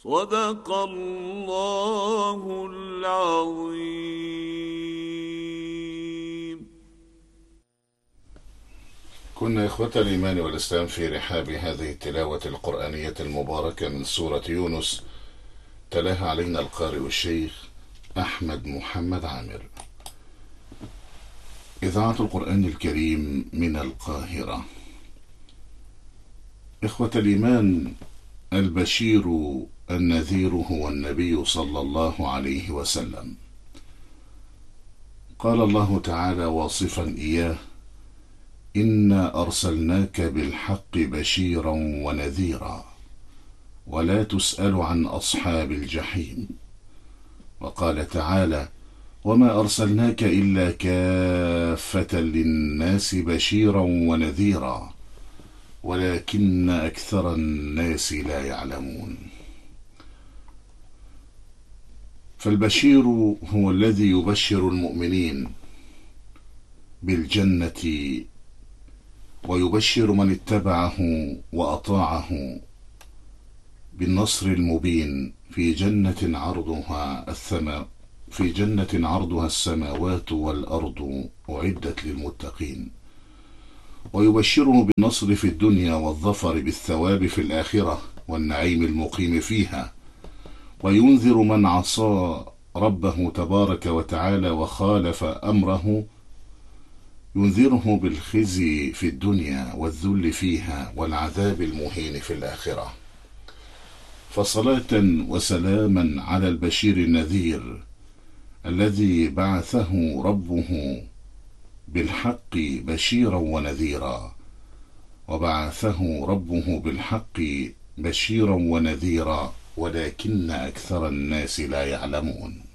صدق الله العظيم. كنا إخوة الإيمان والإسلام في رحاب هذه التلاوة القرآنية المباركة من سورة يونس، تلاها علينا القارئ الشيخ أحمد محمد عامر. إذاعة القرآن الكريم من القاهرة. إخوة الإيمان، البشير النذير هو النبي صلى الله عليه وسلم. قال الله تعالى واصفا إياه: إنا أرسلناك بالحق بشيرا ونذيرا ولا تسأل عن أصحاب الجحيم. وقال تعالى: وما أرسلناك إلا كافة للناس بشيرا ونذيرا ولكن أكثر الناس لا يعلمون. فالبشير هو الذي يبشر المؤمنين بالجنة ويبشر من اتبعه وأطاعه بالنصر المبين في جنة عرضها السماوات والأرض أعدت للمتقين، ويبشره بالنصر في الدنيا والظفر بالثواب في الآخرة والنعيم المقيم فيها، وينذر من عصى ربه تبارك وتعالى وخالف أمره، ينذره بالخزي في الدنيا والذل فيها والعذاب المهين في الآخرة. فصلاة وسلاما على البشير النذير الذي بعثه ربه بالحق بشيرا ونذيرا، وبعثه ربه بالحق بشيرا ونذيرا ولكن أكثر الناس لا يعلمون.